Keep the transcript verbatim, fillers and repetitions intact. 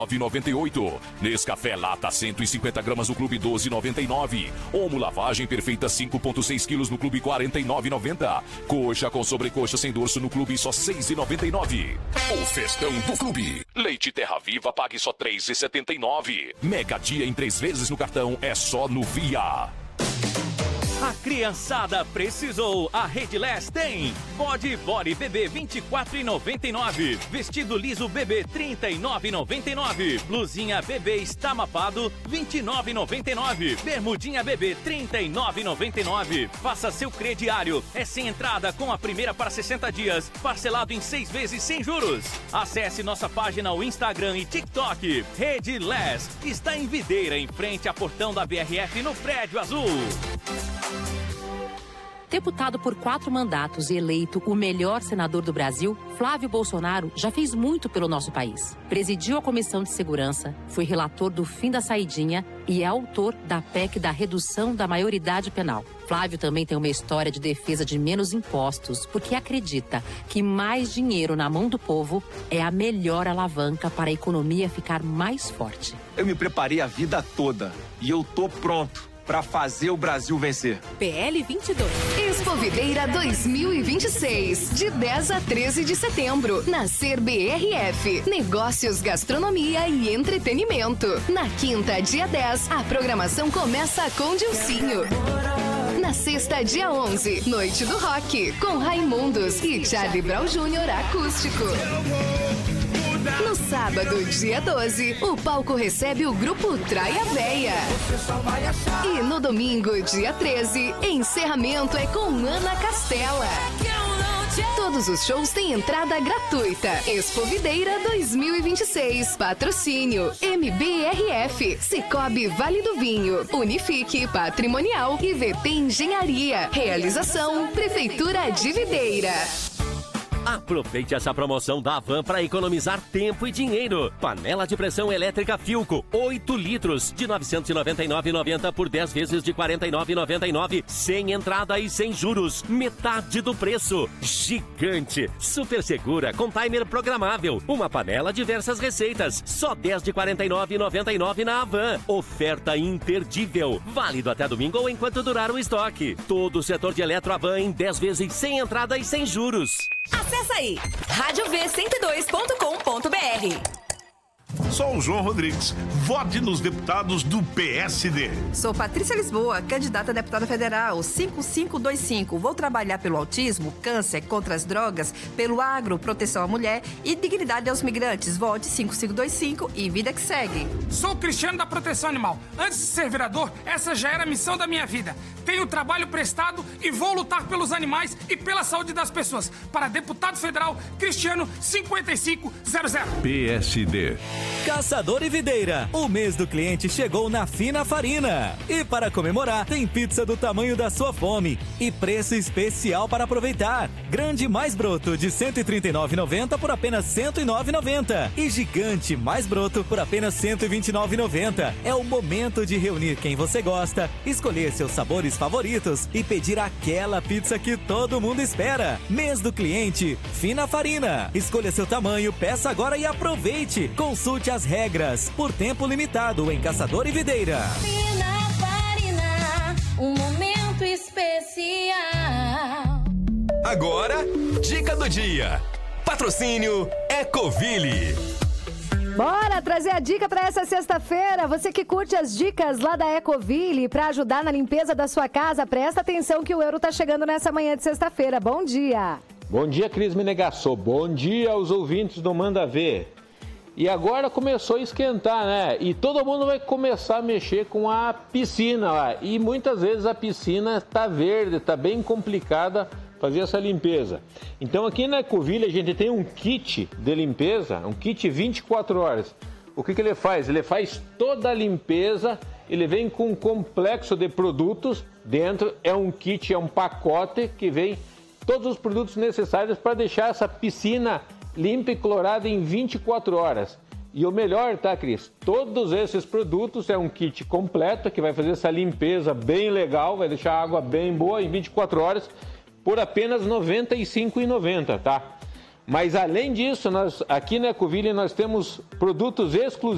nove reais e noventa e oito centavos. Nescafé Lata cento e cinquenta gramas no Clube doze reais e noventa e nove centavos. Omo Lavagem Perfeita cinco vírgula seis quilos no Clube quarenta e nove reais e noventa centavos. Coxa com sobrecoxa sem dorso no Clube só seis reais e noventa e nove centavos. O festão do Clube. Leite Terra Viva pague só três reais e setenta e nove centavos. Mega Dia em três vezes no cartão é só no Via. A criançada precisou, a Redless tem. Body Body Bebê vinte e quatro reais e noventa e nove centavos. Vestido liso bebê trinta e nove reais e noventa e nove centavos. Blusinha bebê estamapado vinte e nove reais e noventa e nove centavos. Bermudinha bebê trinta e nove reais e noventa e nove centavos. Faça seu crediário. É sem entrada com a primeira para sessenta dias. Parcelado em seis vezes sem juros. Acesse nossa página no Instagram e TikTok. Redless está em Videira, em frente a portão da B R F no Prédio Azul. Deputado por quatro mandatos e eleito o melhor senador do Brasil, Flávio Bolsonaro já fez muito pelo nosso país. Presidiu a Comissão de Segurança, foi relator do fim da saidinha e é autor da P E C da redução da maioridade penal. Flávio também tem uma história de defesa de menos impostos, porque acredita que mais dinheiro na mão do povo é a melhor alavanca para a economia ficar mais forte. Eu me preparei a vida toda e eu tô pronto para fazer o Brasil vencer. P L vinte e dois. Expo Videira dois mil e vinte e seis, de dez a treze de setembro. Nascer B R F. Negócios, gastronomia e entretenimento. Na quinta, dia dez, a programação começa com Dilcinho. Na sexta, dia onze, Noite do Rock, com Raimundos e Charlie Brown Júnior acústico. No sábado, dia doze, o palco recebe o grupo Traia Véia. E no domingo, dia treze, encerramento é com Ana Castela. Todos os shows têm entrada gratuita. Expo Videira dois mil e vinte e seis. Patrocínio M B R F, Cicobi Vale do Vinho, Unifique Patrimonial e V P Engenharia. Realização Prefeitura de Videira. Aproveite essa promoção da Havan para economizar tempo e dinheiro. Panela de pressão elétrica Philco, oito litros, de novecentos e noventa e nove reais e noventa centavos por dez vezes de quarenta e nove reais e noventa e nove centavos, sem entrada e sem juros. Metade do preço. Gigante, super segura, com timer programável. Uma panela, diversas receitas. Só dez de quarenta e nove reais e noventa e nove centavos na Havan. Oferta imperdível. Válido até domingo ou enquanto durar o estoque. Todo o setor de Eletro Havan em dez vezes sem entrada e sem juros. Acesse aí, rádio v cento e dois ponto com ponto b r. Sou o João Rodrigues. Vote nos deputados do P S D. Sou Patrícia Lisboa, candidata a deputada federal, cinco cinco dois cinco. Vou trabalhar pelo autismo, câncer, contra as drogas, pelo agro, proteção à mulher e dignidade aos migrantes. Vote cinco cinco dois cinco e vida que segue. Sou Cristiano da Proteção Animal. Antes de ser vereador, essa já era a missão da minha vida. Tenho trabalho prestado e vou lutar pelos animais e pela saúde das pessoas. Para deputado federal, Cristiano cinquenta e cinco zero zero. P S D. Caçador e Videira, o mês do cliente chegou na Fina Farina. E para comemorar, tem pizza do tamanho da sua fome e preço especial para aproveitar. Grande mais broto de cento e trinta e nove reais e noventa centavos por apenas cento e nove reais e noventa centavos. E gigante mais broto por apenas cento e vinte e nove reais e noventa centavos. É o momento de reunir quem você gosta, escolher seus sabores favoritos e pedir aquela pizza que todo mundo espera. Mês do cliente, Fina Farina. Escolha seu tamanho, peça agora e aproveite. Consulte as regras, por tempo limitado em Caçador e Videira. Fina Farina, um momento especial. Agora, dica do dia. Patrocínio Ecoville. Bora trazer a dica para essa sexta-feira. Você que curte as dicas lá da Ecoville para ajudar na limpeza da sua casa, presta atenção que o euro tá chegando nessa manhã de sexta-feira. Bom dia. Bom dia, Cris Menegasso. Bom dia aos ouvintes do Manda Ver. E agora começou a esquentar, né? E todo mundo vai começar a mexer com a piscina lá. E muitas vezes a piscina está verde, está bem complicada fazer essa limpeza. Então aqui na Ecoville a gente tem um kit de limpeza, um kit vinte e quatro horas. O que, que ele faz? Ele faz toda a limpeza, ele vem com um complexo de produtos. Dentro é um kit, é um pacote que vem todos os produtos necessários para deixar essa piscina limpa e clorada em vinte e quatro horas. E o melhor, tá, Cris? Todos esses produtos é um kit completo que vai fazer essa limpeza bem legal, vai deixar a água bem boa em vinte e quatro horas por apenas noventa e cinco reais e noventa centavos, tá? Mas além disso, nós, aqui na Ecoville nós temos produtos exclusivos